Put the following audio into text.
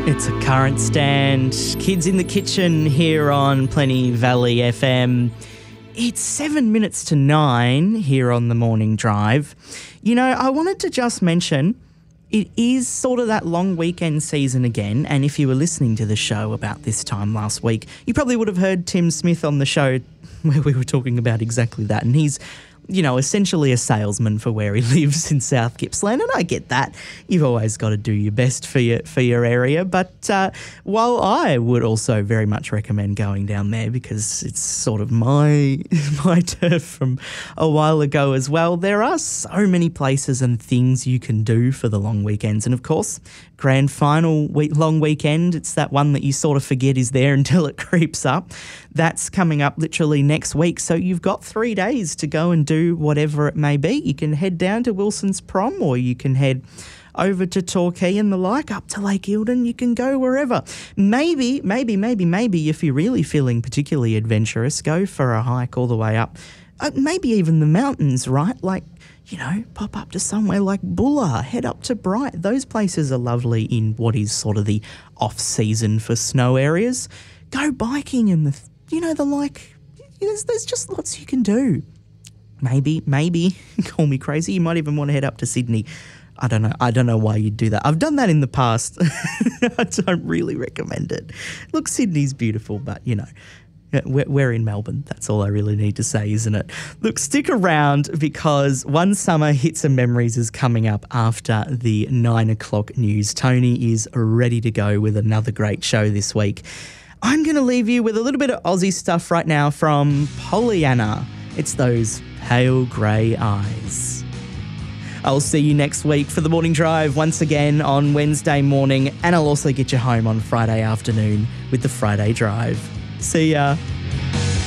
It's a current stand. Kids in the Kitchen here on Plenty Valley FM. It's 7 minutes to 9 here on the Morning Drive. You know, I wanted to just mention it is sort of that long weekend season again, and if you were listening to the show about this time last week, you probably would have heard Tim Smith on the show where we were talking about exactly that, and he's, you know, essentially a salesman for where he lives in South Gippsland, and I get that. You've always got to do your best for your area, but while I would also very much recommend going down there because it's sort of my turf from a while ago as well, there are so many places and things you can do for the long weekends, and of course, grand final long weekend, it's that one that you sort of forget is there until it creeps up. That's coming up literally next week, so you've got 3 days to go and do whatever it may be. You can head down to Wilson's Prom, or you can head over to Torquay and the like, up to Lake Eildon. You can go wherever. Maybe, if you're really feeling particularly adventurous, go for a hike all the way up. Maybe even the mountains, right? Like, you know, pop up to somewhere like Bulla, head up to Bright. Those places are lovely in what is sort of the off-season for snow areas. Go biking and the like. There's just lots you can do. Maybe, call me crazy, you might even want to head up to Sydney. I don't know why you'd do that. I've done that in the past. I don't really recommend it. Look, Sydney's beautiful, but, you know, we're in Melbourne. That's all I really need to say, isn't it? Look, stick around because One Summer Hits and Memories is coming up after the 9 o'clock news. Tony is ready to go with another great show this week. I'm going to leave you with a little bit of Aussie stuff right now from Pollyanna. It's those pale grey eyes. I'll see you next week for the Morning Drive once again on Wednesday morning, and I'll also get you home on Friday afternoon with the Friday Drive. See ya.